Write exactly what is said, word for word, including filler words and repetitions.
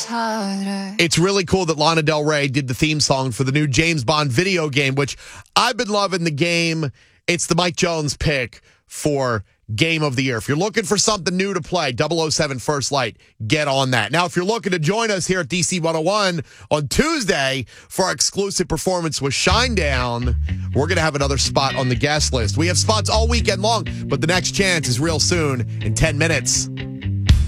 harder. It's really cool that Lana Del Rey did the theme song for the new James Bond video game, which I've been loving the game. It's the Mike Jones pick for Game of the Year. If you're looking for something new to play, double oh seven First Light, get on that. Now, if you're looking to join us here at D C one oh one on Tuesday for our exclusive performance with Shinedown, we're going to have another spot on the guest list. We have spots all weekend long, but the next chance is real soon in ten minutes.